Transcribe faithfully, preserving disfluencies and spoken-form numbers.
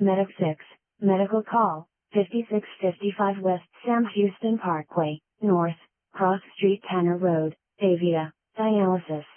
Medic six, medical call, fifty-six fifty-five West Sam Houston Parkway, North, Cross Street Tanner Road, Avia, dialysis.